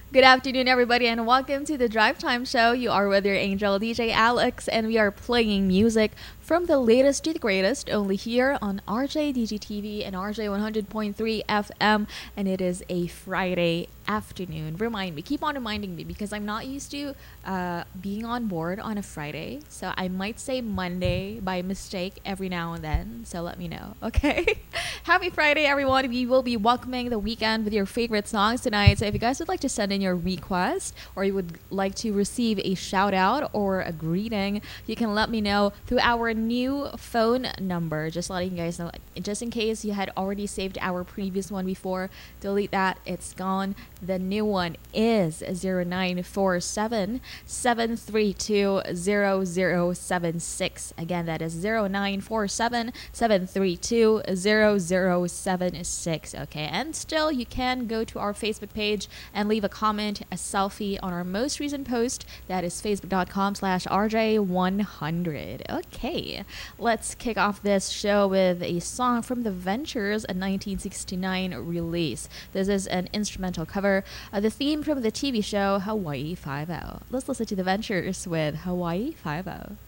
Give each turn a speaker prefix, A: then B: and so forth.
A: Good afternoon, everybody, and welcome to the Drive Time Show. You are with your angel DJ Alex, and we are playing music from the latest to the greatest only here on RJDGTV and RJ 100.3 FM. And it is a Friday afternoon. Keep on reminding me because I'm not used to being on board on a Friday. So I might say Monday by mistake every now and then. So let me know, okay? Happy Friday, everyone. We will be welcoming the weekend with your favorite songs tonight. So if you guys would like to send in your request or you would like to receive a shout out or a greeting, you can let me know through our new phone number. Just letting you guys know, just in case you had already saved our previous one before, delete that. It's gone. The new one is 0947 732 0076. Again, that is 0947 732 0076. Okay, and still you can go to our Facebook page and leave a comment, a selfie on our most recent post. That is facebook.com/RJ100. Okay, let's kick off this show with a song from The Ventures, a 1969 release. This is an instrumental cover of the theme from the TV show Hawaii Five-O. Let's listen to The Ventures with Hawaii Five-O.